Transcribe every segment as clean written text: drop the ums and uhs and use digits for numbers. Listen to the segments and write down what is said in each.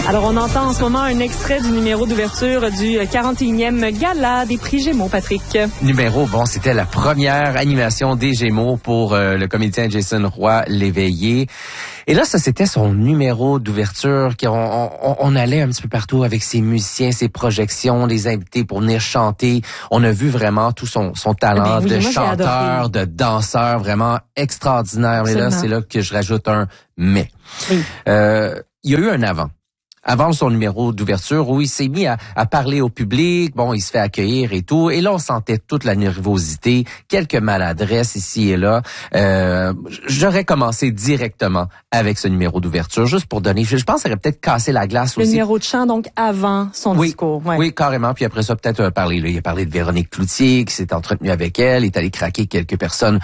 Alors, on entend en ce moment un extrait du numéro d'ouverture du 41e Gala des prix Gémeaux, Patrick. C'était la première animation des Gémeaux pour le comédien Jason Roy Léveillé. Et là, ça, c'était son numéro d'ouverture. On allait un petit peu partout avec ses musiciens, ses projections, les invités pour venir chanter. On a vu vraiment tout son talent de chanteur, de danseur, vraiment extraordinaire. Absolument. Mais là, c'est là que je rajoute un mais. Oui. Il y a eu un avant son numéro d'ouverture où il s'est mis à parler au public, il se fait accueillir et tout, et là on sentait toute la nervosité, quelques maladresses ici et là. J'aurais commencé directement avec ce numéro d'ouverture, juste pour donner, je pense que ça aurait peut-être cassé la glace aussi. Le numéro de chant, donc, avant son discours. Ouais. Oui, carrément, puis après ça, peut-être parler, il a parlé de Véronique Cloutier, qui s'est entretenu avec elle, il est allé craquer quelques personnes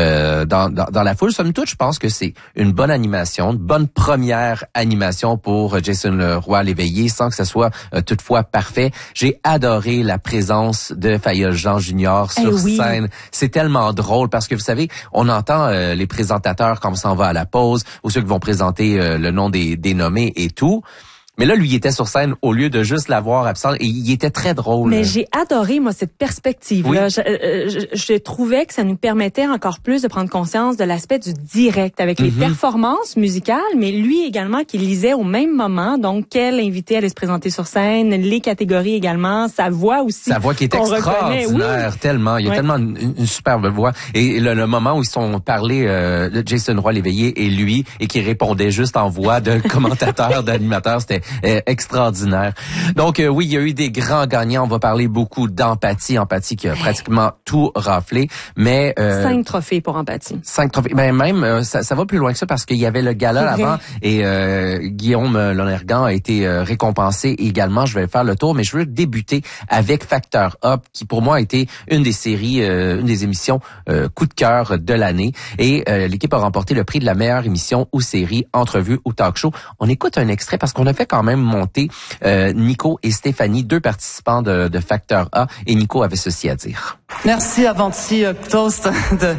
dans la foule. Somme toute, je pense que c'est une bonne animation, une bonne première animation pour Jason Roy Léveillé, sans que ça soit toutefois parfait. J'ai adoré la présence de Fayolle Jean Junior sur scène. C'est tellement drôle parce que vous savez, on entend les présentateurs quand on s'en va à la pause ou ceux qui vont présenter le nom des nommés et tout. Mais là, lui, il était sur scène au lieu de juste l'avoir absent. Et il était très drôle. Mais j'ai adoré, moi, cette perspective-là. Oui. Je trouvais que ça nous permettait encore plus de prendre conscience de l'aspect du direct avec les performances musicales, mais lui également qui lisait au même moment. Donc, quel invité allait se présenter sur scène, les catégories également, sa voix aussi. Sa voix qui est extraordinaire, tellement. Il y a tellement une superbe voix. Et le moment où ils sont parlé de Jason Roy Léveillé et lui, et qui répondait juste en voix de commentateur, d'animateur, c'était extraordinaire. Donc oui, il y a eu des grands gagnants. On va parler beaucoup d'Empathie qui a pratiquement tout raflé. Mais 5 trophées pour Empathie. 5 trophées. Mais même ça va plus loin que ça parce qu'il y avait le gala avant et Guillaume Lonergan a été récompensé également. Je vais faire le tour, mais je veux débuter avec Factor Up, qui pour moi a été une des séries, une des émissions coup de cœur de l'année. Et l'équipe a remporté le prix de la meilleure émission ou série, entrevue ou talk show. On écoute un extrait parce qu'on a fait quand même monter Nico et Stéphanie, 2 participants de Facteur A, et Nico avait ceci à dire. Merci Avanti Toast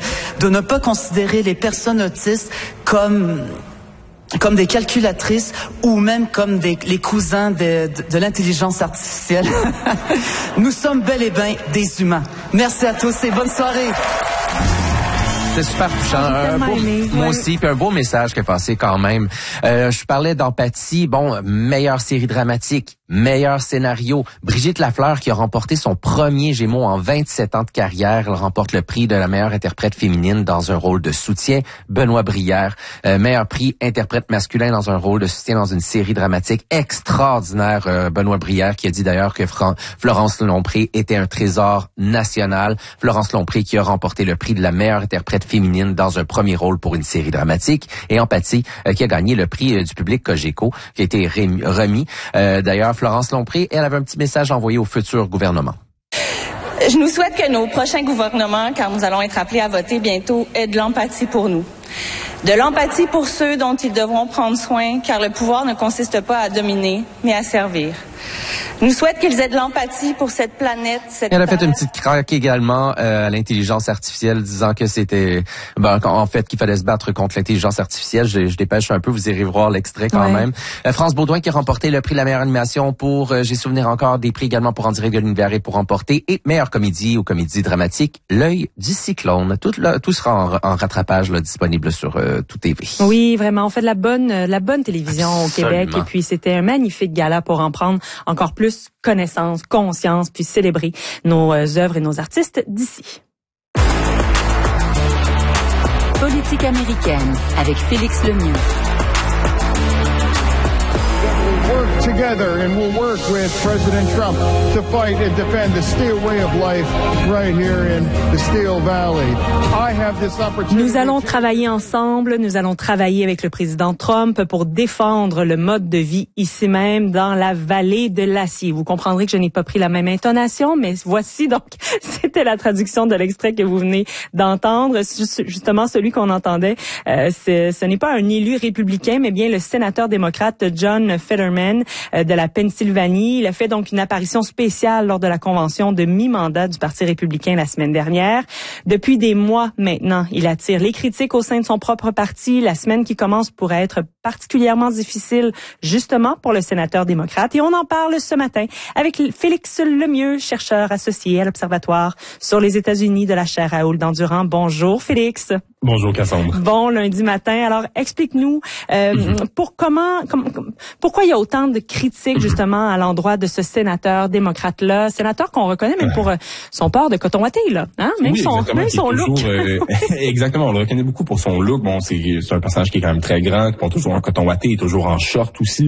de ne pas considérer les personnes autistes comme des calculatrices ou même comme les cousins de l'intelligence artificielle. Nous sommes bel et bien des humains. Merci à tous et bonne soirée. C'est super touchant. Moi aussi, puis un beau message qui est passé quand même. Je parlais d'Empathie. Meilleure série dramatique, meilleur scénario. Brigitte Lafleur qui a remporté son premier Gémeaux en 27 ans de carrière. Elle remporte le prix de la meilleure interprète féminine dans un rôle de soutien. Benoît Brière, meilleur prix interprète masculin dans un rôle de soutien dans une série dramatique. Extraordinaire, Benoît Brière, qui a dit d'ailleurs que Florence Lompré était un trésor national. Florence Lompré qui a remporté le prix de la meilleure interprète féminine dans un premier rôle pour une série dramatique, et Empathie qui a gagné le prix du public Cogeco qui a été remis. D'ailleurs, Florence Lompré, elle avait un petit message envoyé au futur gouvernement. Je nous souhaite que nos prochains gouvernements, car nous allons être appelés à voter bientôt, aient de l'empathie pour nous. De l'empathie pour ceux dont ils devront prendre soin, car le pouvoir ne consiste pas à dominer, mais à servir. Nous souhaitons qu'ils aient de l'empathie pour cette planète. Elle a fait une petite craque également à l'intelligence artificielle, disant que c'était, en fait, qu'il fallait se battre contre l'intelligence artificielle. Je dépêche un peu, vous irez voir l'extrait quand même. France Baudouin qui a remporté le prix de la meilleure animation pour, j'ai souvenir encore des prix également pour En direct de l'univers et pour remporter, et meilleure comédie ou comédie dramatique, L'œil du cyclone. Tout sera en rattrapage là, disponible sur Tout TV. Oui, vraiment, on fait de la bonne télévision au Québec, et puis c'était un magnifique gala pour en prendre encore plus connaissance, conscience, puis célébrer nos œuvres et nos artistes d'ici. Politique américaine avec Félix Lemieux. Together, and we'll work with President Trump to fight and defend the steel way of life right here in the Steel Valley. I have this opportunity. Nous allons travailler ensemble, nous allons travailler avec le président Trump pour défendre le mode de vie ici même dans la vallée de l'acier. Vous comprendrez que je n'ai pas pris la même intonation, mais voici donc, c'était la traduction de l'extrait que vous venez d'entendre. Justement, celui qu'on entendait, ce n'est pas un élu républicain, mais bien le sénateur démocrate John Fetterman, de la Pennsylvanie. Il a fait donc une apparition spéciale lors de la convention de mi-mandat du Parti républicain la semaine dernière. Depuis des mois maintenant, il attire les critiques au sein de son propre parti. La semaine qui commence pourrait être particulièrement difficile justement pour le sénateur démocrate. Et on en parle ce matin avec Félix Lemieux, chercheur associé à l'Observatoire sur les États-Unis de la chaire Raoul Dandurand. Bonjour Félix. Bonjour Cassandre. Bon lundi matin. Alors explique-nous pourquoi il y a autant de critiques justement à l'endroit de ce sénateur démocrate-là, sénateur qu'on reconnaît même pour son port de coton watté là, hein? Même oui, son look. Exactement, on le reconnaît beaucoup pour son look. Bon, c'est un personnage qui est quand même très grand, qui porte toujours un coton watté et toujours en short aussi.